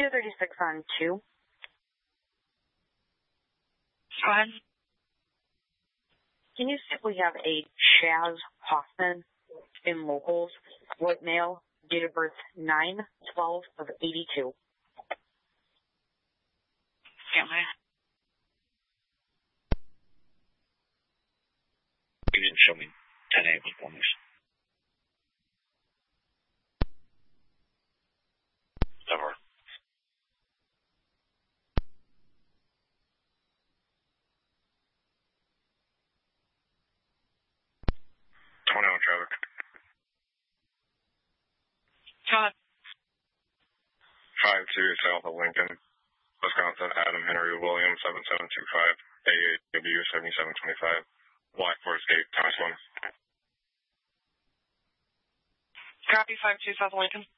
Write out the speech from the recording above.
236 on 2. Go ahead. Can you see if we have a Chaz Hoffman in locals, white male, date of birth 9/12 of 82? Can't lie. You didn't show me 10A performers. Never. 21 traffic. Go ahead. 52 south of Lincoln, Wisconsin, Adam Henry Williams, 7725, AAW 7725, Black Forest Gate, Thomas 1. Copy 52 South Lincoln.